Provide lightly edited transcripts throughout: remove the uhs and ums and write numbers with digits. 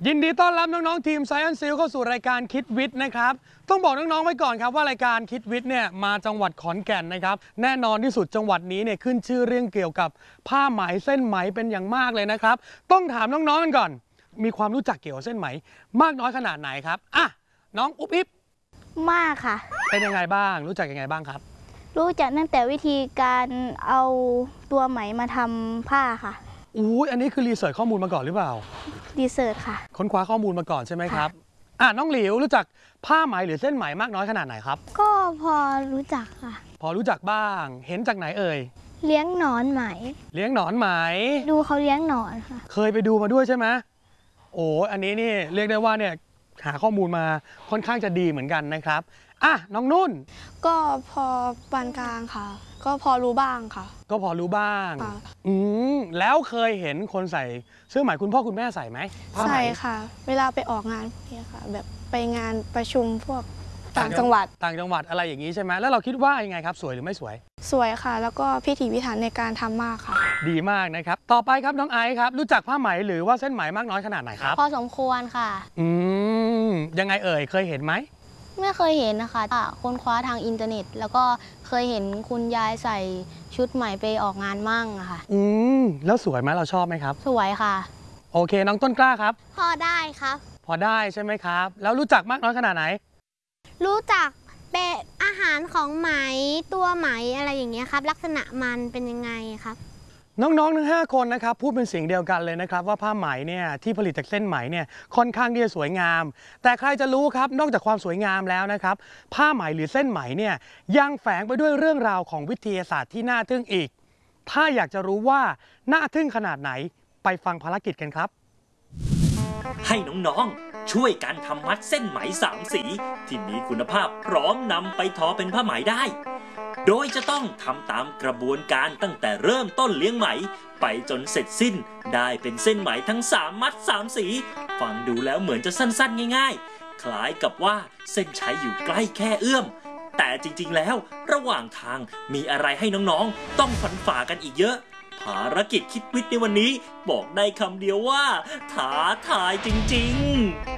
ยินดีต้อนรับน้องๆทีม Science Seal เข้าสู่รายการคิดวิทย์นะครับต้องบอกน้องๆไว้ก่อนครับว่ารายการคิดวิทย์เนี่ยมาจังหวัดขอนแก่นนะครับแน่นอนที่สุดจังหวัดนี้เนี่ยขึ้นชื่อเรื่องเกี่ยวกับผ้าไหมเส้นไหมเป็นอย่างมากเลยนะครับต้องถามน้องๆกันก่อนมีความรู้จักเกี่ยวกับเส้นไหมมากน้อยขนาดไหนครับอ่ะน้องอุ๊บอิ๊บมากค่ะเป็นยังไงบ้างรู้จักยังไงบ้างครับรู้จักตั้งแต่วิธีการเอาตัวไหมมาทำผ้าค่ะอันนี้คือรีเสิร์ชข้อมูลมาก่อนหรือเปล่ารีเสิร์ชค่ะค้นคว้าข้อมูลมาก่อนใช่ไหมครับน้องหลิวรู้จักผ้าไหมหรือเส้นไหมมากน้อยขนาดไหนครับก็พอรู้จักค่ะพอรู้จักบ้างเห็นจากไหนเอ่ยเลี้ยงหนอนไหมเลี้ยงหนอนไหมดูเขาเลี้ยงหนอนค่ะเคยไปดูมาด้วยใช่ไหมอันนี้นี่เรียกได้ว่าเนี่ยหาข้อมูลมาค่อนข้างจะดีเหมือนกันนะครับน้องนุ่นก็พอปานกลางค่ะก็พอรู้บ้างค่ะก็พอรู้บ้างแล้วเคยเห็นคนใส่เสื้อไหมคุณพ่อคุณแม่ใส่ไหมใส่ค่ะเวลาไปออกงานเนี่ยค่ะแบบไปงานประชุมพวกต่างจังหวัดอะไรอย่างนี้ใช่ไหมแล้วเราคิดว่ายังไงครับสวยหรือไม่สวยสวยค่ะแล้วก็พิถีพิถันในการทำมากค่ะดีมากนะครับต่อไปครับน้องไอซ์ครับรู้จักผ้าไหมหรือว่าเส้นไหมมากน้อยขนาดไหนครับพอสมควรค่ะยังไงเอ่ยเคยเห็นไหมไม่เคยเห็นนะคะค้นคว้าทางอินเทอร์เน็ตแล้วก็เคยเห็นคุณยายใส่ชุดใหม่ไปออกงานมั่งค่ะแล้วสวยไหมเราชอบไหมครับสวยค่ะโอเคน้องต้นกล้าครับพอได้ครับพอได้ใช่ไหมครับแล้วรู้จักมากน้อยขนาดไหนรู้จักเป็นอาหารของไหมตัวไหมอะไรอย่างเงี้ยครับลักษณะมันเป็นยังไงครับน้องๆทั้ง5คนนะครับพูดเป็นเสียงเดียวกันเลยนะครับว่าผ้าไหมเนี่ยที่ผลิตจากเส้นไหมเนี่ยค่อนข้างที่จะสวยงามแต่ใครจะรู้ครับนอกจากความสวยงามแล้วนะครับผ้าไหมหรือเส้นไหมเนี่ยยังแฝงไปด้วยเรื่องราวของวิทยาศาสตร์ที่น่าทึ่งอีกถ้าอยากจะรู้ว่าน่าทึ่งขนาดไหนไปฟังภารกิจกันครับให้น้องๆช่วยกันทำมัดเส้นไหม3สีที่มีคุณภาพพร้อมนำไปทอเป็นผ้าไหมได้โดยจะต้องทำตามกระบวนการตั้งแต่เริ่มต้นเลี้ยงไหมไปจนเสร็จสิ้นได้เป็นเส้นไหมทั้ง3มัด3สีฟังดูแล้วเหมือนจะสั้นๆง่ายๆคล้ายกับว่าเส้นชัยอยู่ใกล้แค่เอื้อมแต่จริงๆแล้วระหว่างทางมีอะไรให้น้องๆต้องฝันฝ่ากันอีกเยอะภารกิจคิดวิทย์ในวันนี้บอกได้คำเดียวว่าท้าทายจริงๆ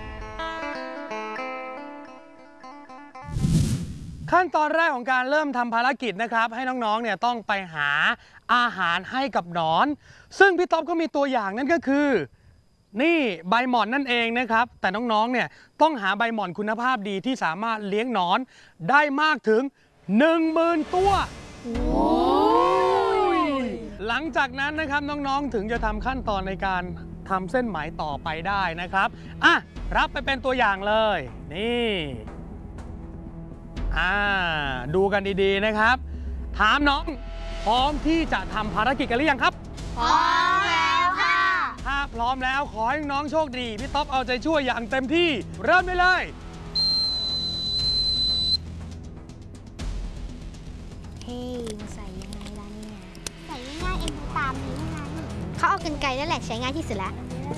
ขั้นตอนแรกของการเริ่มทำภารกิจนะครับให้น้องๆเนี่ยต้องไปหาอาหารให้กับหนอนซึ่งพี่ต๊อบก็มีตัวอย่างนั่นก็คือนี่ใบหม่อนนั่นเองนะครับแต่น้องๆเนี่ยต้องหาใบหม่อนคุณภาพดีที่สามารถเลี้ยงหนอนได้มากถึง 10,000 ตัวหลังจากนั้นนะครับน้องๆถึงจะทำขั้นตอนในการทำเส้นไหมต่อไปได้นะครับรับไปเป็นตัวอย่างเลยนี่ดูกันดีๆนะครับถามน้องพร้อมที่จะทำภารกิจกันหรือยังครับพร้อมแล้วค่ะถ้าพร้อมแล้วขอให้น้องโชคดีพี่ต๊อบเอาใจช่วยอย่างเต็มที่เริ่มได้เลยใส่ยังไงล่ะเนี่ยใส่ง่ายๆเองตามนี้นะเขาเอากรรไกรนั่นแหละใช้ง่ายที่สุดแล้ว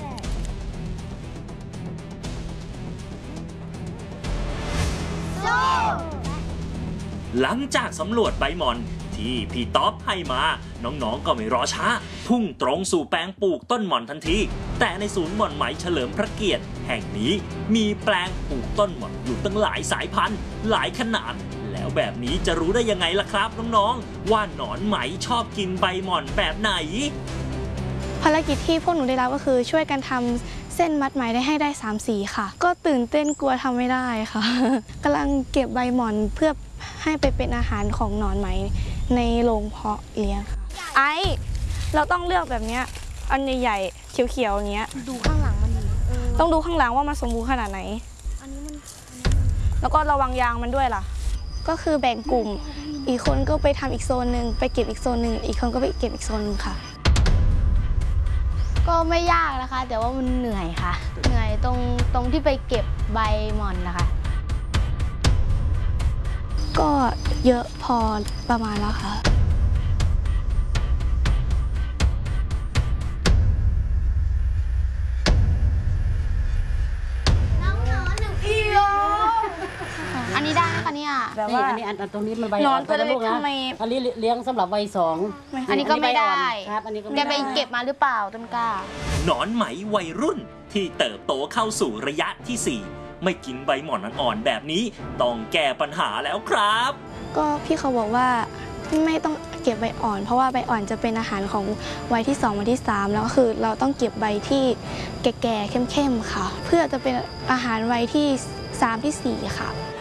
หลังจากสำรวจใบหม่อนที่พี่ต๊อบให้มาน้องๆก็ไม่รอช้าพุ่งตรงสู่แปลงปลูกต้นหม่อนทันทีแต่ในศูนย์หม่อนไหมเฉลิมพระเกียรติแห่งนี้มีแปลงปลูกต้นหม่อนอยู่ตั้งหลายสายพันธุ์หลายขนาดแล้วแบบนี้จะรู้ได้ยังไงล่ะครับน้องๆว่าหนอนไหมชอบกินใบหม่อนแบบไหนภารกิจที่พวกหนูได้รับก็คือช่วยกันทำเส้นมัดไหมได้ให้ได้3สีค่ะก็ตื่นเต้นกลัวทำไม่ได้ค่ะกำลังเก็บใบหม่อนเพื่อให้ไปเป็นอาหารของหนอนไหมในโรงเพาะเลี้ยงค่ะเราต้องเลือกแบบนี้อันใหญ่ๆเขียวๆอย่างเงี้ยดูข้างหลังมันดีต้องดูข้างหลังว่ามันสมบูรณ์ขนาดไหนอันนี้มันแล้วก็ระวังยางมันด้วยล่ะก็คือแบ่งกลุ่มอีกคนก็ไปทำอีกโซนหนึ่งไปเก็บอีกโซนหนึ่งอีกคนก็ไปเก็บอีกโซนหนึ่งค่ะก็ไม่ยากนะคะแต่ว่ามันเหนื่อยค่ะเหนื่อยตรงที่ไปเก็บใบหม่อนนะคะก็เยอะพอประมาณแล้วค่ะอันนี้ได้ไหมคะเนี่ยอ่ะแบบนี่ว่าอันนี้อันตรงนี้มันใบหนอ่ออน นตัวเล็กนะทำไมอันนี้เลี้ยงสำหรับวัย2 อันนี้ก็ไม่ได้ครับอันนี้ก็แกไม่ไปได้เก็บมาหรือเปล่าต้นกล้าหนอนไหมวัยรุ่นที่เติบโตเข้าสู่ระยะที่ 4 ไม่กินใบหม่อนอ่อนๆแบบนี้ต้องแก้ปัญหาแล้วครับก็พี่เขาบอกว่าไม่ต้องเก็บใบอ่อน เพราะว่าใบอ่อนจะเป็นอาหารของวัยที่2วัยที่3แล้วก็คือเราต้องเก็บใบที่แก่ๆเข้มๆค่ะ เพื่อจะเป็นอาหารวัยที่3ที่4ค่ะ